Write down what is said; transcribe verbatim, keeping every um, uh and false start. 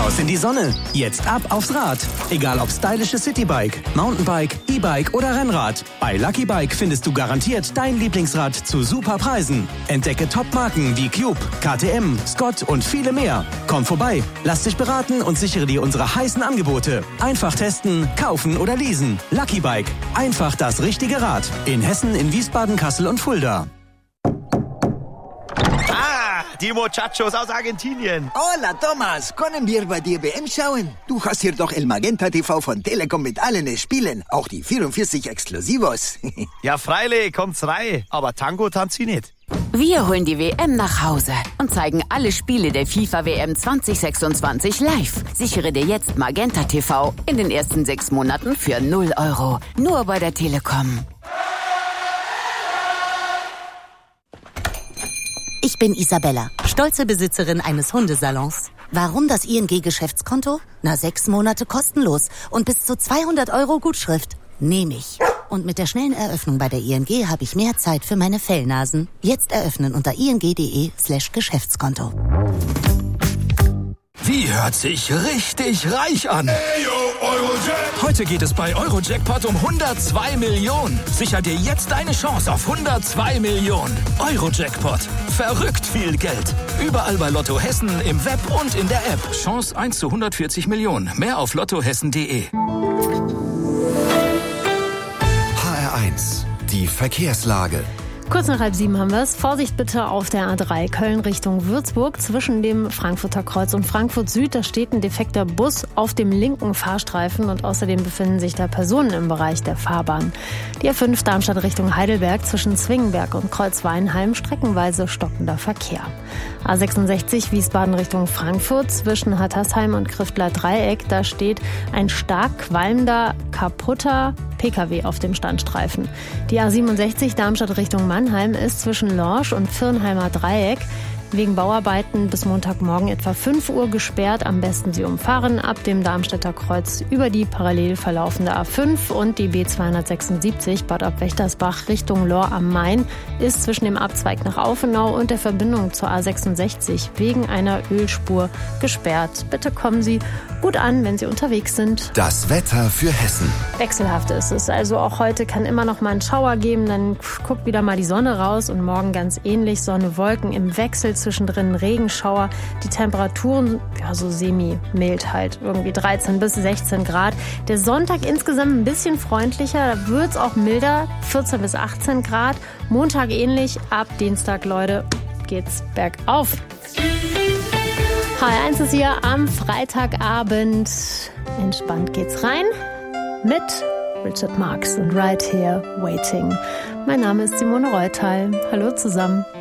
Raus in die Sonne. Jetzt ab aufs Rad. Egal ob stylisches Citybike, Mountainbike, E-Bike oder Rennrad. Bei Lucky Bike findest du garantiert dein Lieblingsrad zu super Preisen. Entdecke Top-Marken wie Cube, K T M, Scott und viele mehr. Komm vorbei, lass dich beraten und sichere dir unsere heißen Angebote. Einfach testen, kaufen oder leasen. Lucky Bike. Einfach das richtige Rad. In Hessen, in Wiesbaden, Kassel und Fulda. Die Muchachos aus Argentinien. Hola, Thomas. Können wir bei dir W M schauen? Du hast hier doch El Magenta T V von Telekom mit allen Spielen. Auch die vierundvierzig Exklusivos. Ja, freilich, kommt's rein. Aber Tango tanzt sie nicht. Wir holen die W M nach Hause und zeigen alle Spiele der FIFA W M zwanzig sechsundzwanzig live. Sichere dir jetzt Magenta T V in den ersten sechs Monaten für null Euro. Nur bei der Telekom. Ich bin Isabella, stolze Besitzerin eines Hundesalons. Warum das I N G-Geschäftskonto? Na, sechs Monate kostenlos und bis zu zweihundert Euro Gutschrift. Nehme ich. Und mit der schnellen Eröffnung bei der I N G habe ich mehr Zeit für meine Fellnasen. Jetzt eröffnen unter ing.de slash Geschäftskonto. Die hört sich richtig reich an. Hey, yo, Eurojackpot. Heute geht es bei Eurojackpot um hundertzwei Millionen. Sicher dir jetzt deine Chance auf hundertzwei Millionen. Eurojackpot. Verrückt viel Geld. Überall bei Lotto Hessen, im Web und in der App. Chance eins zu hundertvierzig Millionen. Mehr auf lottohessen punkt de. H R eins. Die Verkehrslage. Kurz nach halb sieben haben wir es. Vorsicht bitte auf der A drei Köln Richtung Würzburg zwischen dem Frankfurter Kreuz und Frankfurt Süd. Da steht ein defekter Bus auf dem linken Fahrstreifen und außerdem befinden sich da Personen im Bereich der Fahrbahn. Die A fünf Darmstadt Richtung Heidelberg zwischen Zwingenberg und Kreuzweinheim streckenweise stockender Verkehr. A sechsundsechzig Wiesbaden Richtung Frankfurt zwischen Hattersheim und Kriftler Dreieck. Da steht ein stark qualmender, kaputter P K W auf dem Standstreifen. Die A siebenundsechzig Darmstadt Richtung Mannheim ist zwischen Lorsch und Firnheimer Dreieck wegen Bauarbeiten bis Montagmorgen etwa fünf Uhr gesperrt. Am besten Sie umfahren ab dem Darmstädter Kreuz über die parallel verlaufende A fünf und die B zweihundertsechsundsiebzig Bad Ab-Wächtersbach Richtung Lohr am Main ist zwischen dem Abzweig nach Aufenau und der Verbindung zur A sechsundsechzig wegen einer Ölspur gesperrt. Bitte kommen Sie gut an, wenn Sie unterwegs sind. Das Wetter für Hessen. Wechselhaft ist es. Also auch heute kann immer noch mal ein Schauer geben, dann guckt wieder mal die Sonne raus und morgen ganz ähnlich. Sonne, Wolken im Wechsel, zwischendrin Regenschauer. Die Temperaturen, ja, so semi-mild halt. Irgendwie dreizehn bis sechzehn Grad. Der Sonntag insgesamt ein bisschen freundlicher. Da wird es auch milder. vierzehn bis achtzehn Grad. Montag ähnlich. Ab Dienstag, Leute, geht's bergauf. H R eins ist hier am Freitagabend. Entspannt geht's rein mit Richard Marx und Right Here Waiting. Mein Name ist Simone Reutal. Hallo zusammen.